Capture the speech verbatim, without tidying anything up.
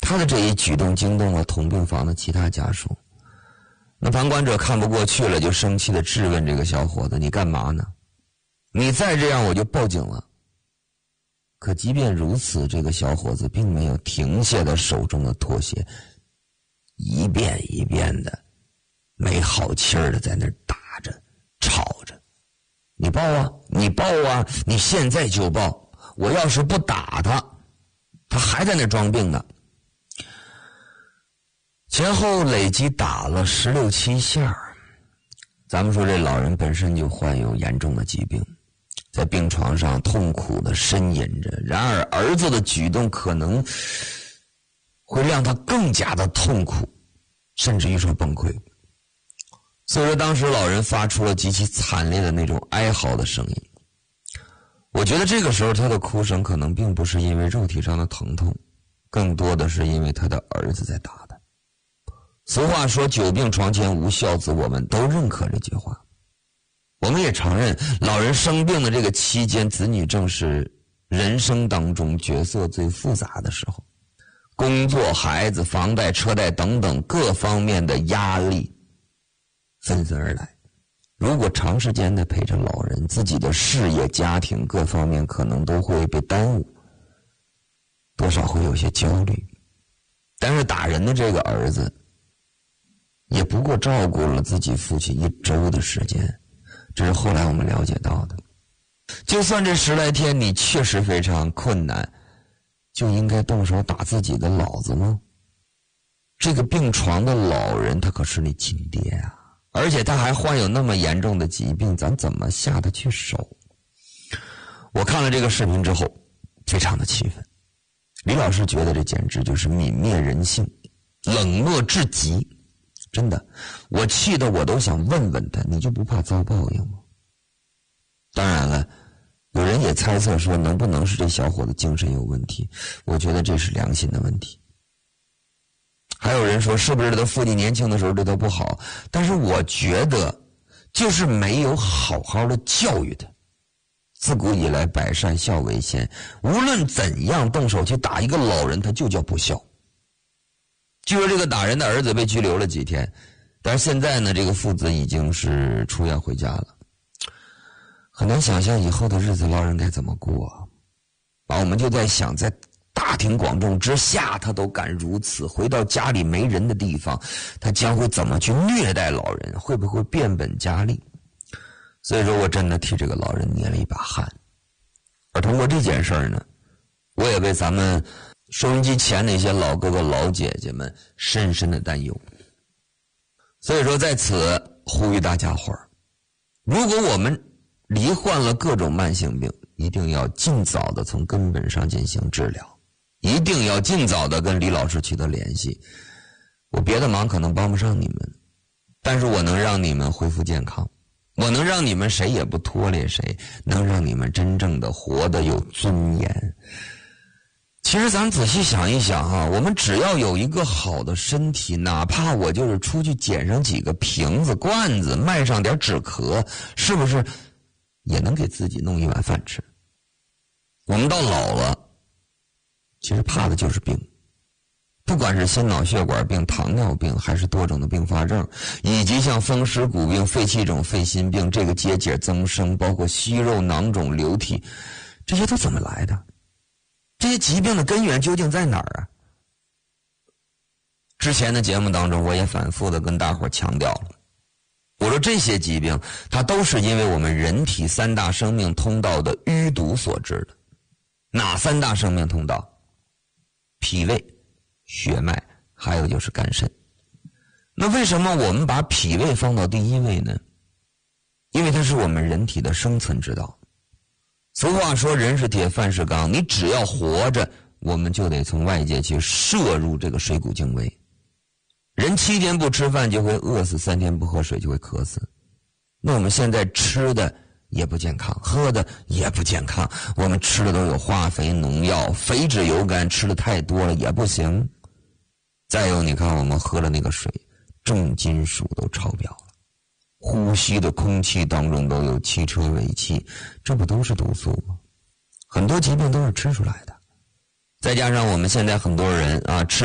他的这一举动惊动了同病房的其他家属。那旁观者看不过去了，就生气地质问这个小伙子：“你干嘛呢？你再这样我就报警了。”可即便如此，这个小伙子并没有停下的手中的拖鞋，一遍一遍的没好气儿的在那儿打着吵着：“你报啊，你报啊，你现在就报！我要是不打他，他还在那装病呢。”前后累计打了十六七下。咱们说这老人本身就患有严重的疾病，在病床上痛苦的呻吟着，然而儿子的举动可能会让他更加的痛苦，甚至于说崩溃。所以说当时老人发出了极其惨烈的那种哀嚎的声音。我觉得这个时候他的哭声可能并不是因为肉体上的疼痛，更多的是因为他的儿子在打他。俗话说久病床前无孝子，我们都认可这句话。我们也承认老人生病的这个期间，子女正是人生当中角色最复杂的时候，工作、孩子、房贷、车贷等等各方面的压力纷纷而来。如果长时间的陪着老人，自己的事业、家庭各方面可能都会被耽误，多少会有些焦虑。但是打人的这个儿子也不过照顾了自己父亲一周的时间，这是后来我们了解到的。就算这十来天你确实非常困难，就应该动手打自己的老子吗？这个病床的老人他可是你亲爹啊，而且他还患有那么严重的疾病，咱怎么下得去手？我看了这个视频之后非常的气愤。李老师觉得这简直就是泯灭人性，冷漠至极。真的，我气得我都想问问他，你就不怕遭报应吗？当然了，有人也猜测说能不能是这小伙子精神有问题，我觉得这是良心的问题。还有人说是不是他父亲年轻的时候对他不好，但是我觉得就是没有好好的教育他。自古以来百善孝为先，无论怎样动手去打一个老人，他就叫不孝。据说这个打人的儿子被拘留了几天，但是现在呢，这个父子已经是出院回家了。很难想象以后的日子老人该怎么过啊！我们就在想，在大庭广众之下他都敢如此，回到家里没人的地方，他将会怎么去虐待老人？会不会变本加厉？所以说我真的替这个老人捏了一把汗。而通过这件事儿呢，我也为咱们收音机前那些老哥哥老姐姐们深深的担忧。所以说在此呼吁大家伙儿，如果我们罹患了各种慢性病，一定要尽早的从根本上进行治疗，一定要尽早的跟李老师取得联系。我别的忙可能帮不上你们，但是我能让你们恢复健康，我能让你们谁也不拖累谁，能让你们真正的活得有尊严。其实咱仔细想一想啊，我们只要有一个好的身体，哪怕我就是出去捡上几个瓶子罐子，卖上点纸壳，是不是也能给自己弄一碗饭吃？我们到老了，其实怕的就是病，不管是心脑血管病、糖尿病，还是多种的并发症，以及像风湿骨病、肺气肿、肺心病，这个结节增生，包括息肉、囊肿、流体，这些都怎么来的？这些疾病的根源究竟在哪儿啊？之前的节目当中我也反复的跟大伙强调了，我说这些疾病它都是因为我们人体三大生命通道的淤堵所致的。哪三大生命通道？脾胃、血脉，还有就是肝肾。那为什么我们把脾胃放到第一位呢？因为它是我们人体的生存之道。俗话说人是铁，饭是钢，你只要活着，我们就得从外界去摄入这个水谷精微。人七天不吃饭就会饿死，三天不喝水就会渴死。那我们现在吃的也不健康，喝的也不健康，我们吃的都有化肥、农药、肥脂油甘，吃的太多了也不行。再有你看我们喝了那个水，重金属都超标了，呼吸的空气当中都有汽车尾气，这不都是毒素吗？很多疾病都是吃出来的。再加上我们现在很多人啊，吃